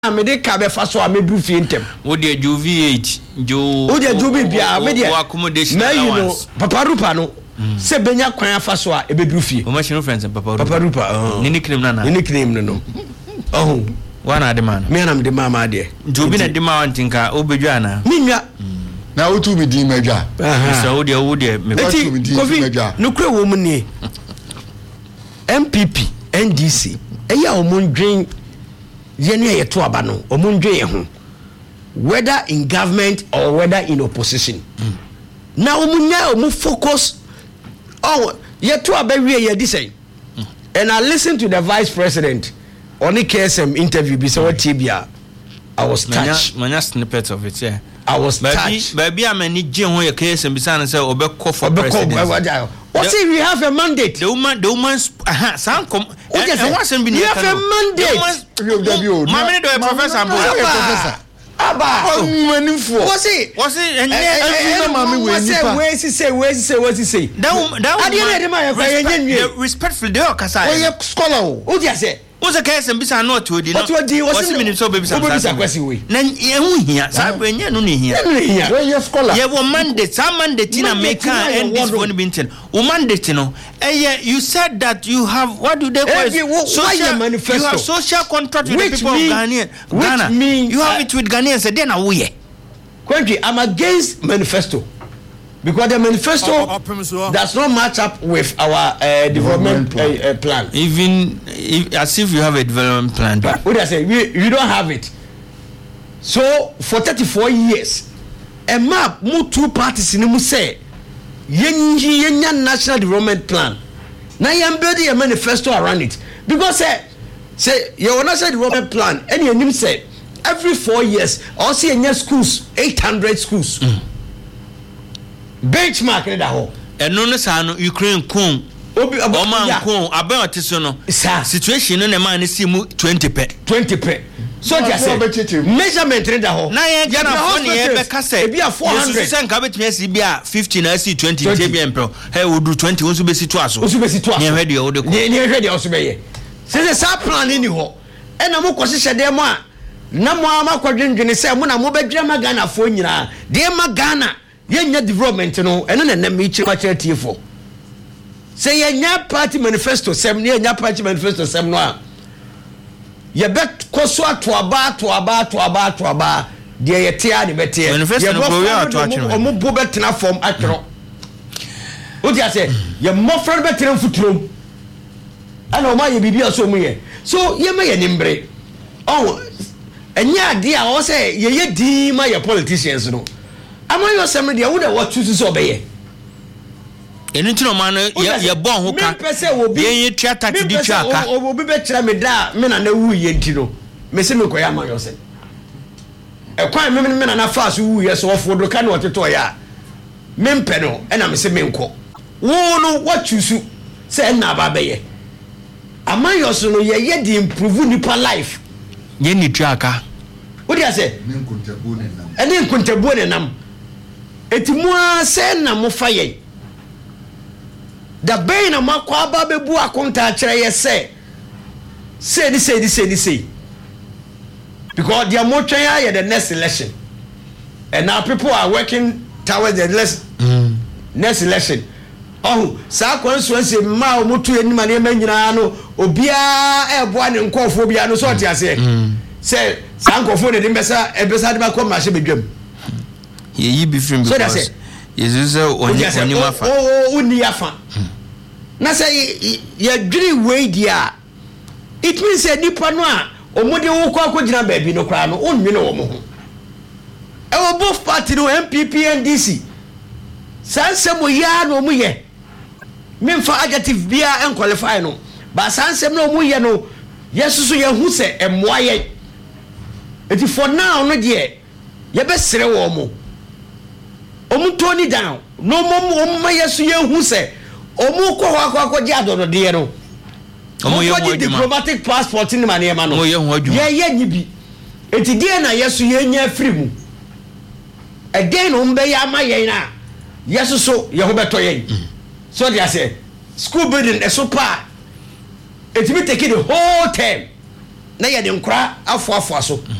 me de ka be fa so a me bru fie ntem wo de ju V8 jo wo de ju bibia me de accommodation na you know papa rupa no se benya kwan afa so a e be bru fie o ma shino friends papa rupa ni nickname na ni nickname no oh wana de man me na me de mama de jo bi na de ma wantinka obedwa na me nwa na otu mi din medwa so wo de me otu mi din medwa no kure wo mu ni MPP NDC eya o mon dwen yene ye to aba no o mon dwen ye ho whether in government or whether in opposition na o munya o mu focus oh ye to aba wie ye di say and I listened to the vice president on the KSM interview be say what tibia I was touched manya snippet of it yeah I was touched baby amani je ho ye KSM be say obekọ for president what say we have a mandate the woman's some come we have a mandate mama do professor Aba what's it say that respectful they are kasa scholar o dia say what's a case and bisa no to di no what's minute so baby some na ehun hia sa enye no ne hia we scholar ye wo mandate some mandate na make and this one be inten o mandate no you said that you have what do they call social manifesto you have social contract with the people of Ghana you have it with Ghanaians say na wo ye Quentin I'm against manifesto because the manifesto does not match up with our development plan. Even as if you have a development plan. What I say, you don't have it. So for 34 years, a map, two parties in the say, yenya national development plan. Now you building a manifesto around it because say your national development plan. And you say every 4 years, also in schools 800 schools. Benchmark in that hole. And no, no, Ukraine kun. Oman kun. About this, no. Situation in the man is 20 pe. So just say measurement in that hole. Now you get a funny cassette. Be a 400. Send cabbage me be a 15. I see 20. JBM Pro. Hey, we do 20. Who be situaso? Who be situaso? Near ready. Near ready. Also be. Say the same plan in the hole. And I'm going to say them one. Na mo ama kwadwendwene say mo na mo bedwama Ghana fo nyina de ma Ghana yenya development no eno na nam ichi kwa tiefo say yenya party manifesto sem ne yenya party manifesto sem no a ye bet koso to aba de ye tia de betie ye mo bo betena form atro o dia say ye mo friend betena futurom ana o ma ye bibia so mu ye so ye ma ye nimbre oh enya ade a o say ye di ma ye politicians no among your some dia would what choose so obey enti no man ye bon ho ka ye tia tax di twa aka obi be kira me da me na na wu ye enti no me se me koya among your say e kwan me na fast wu ye so ofo do ka na oteto ya me mpe no e na me se me nko wo no what choose say na ba be ye among your so no ye di improve nipa life ye ni twa aka what do you say ene nkuntabu ne nam etimua se na mo faye da bay na makwa ba bebu akonta kire ye say because they are more trying the next election and now people are working towards the next election oh sa constituency ma o mutu enima ne ma nyina no obia ebo ane nkofo bia no so tia say sa nkofo ne de mbesa ebesa de ba ko ma hye bedwam ye be free because Jesus oni mafa oni afa na say ye dwiri we dia it means say nipa no a omode wo kwa akogina baabi no kra no onwene wo mo ho e wo both party no MPP NDC sansem ya no mu ye memfa adjective bia en qualify no ba sansem no mu ye no yesusu ye hu se emwa ye eti for now no de ye be sere wo mo omu toni down no mom yesu ye hu se omu ko akwa gye adodo de no omu ye diplomatic passport ni mane ma no ye nyibi eti de na yesu ye nya free mu again no mbe ya ma ye na yesu so ye ho beto ye so they say school building e so pa eti me take the whole term na yɛde nkora afoafoa so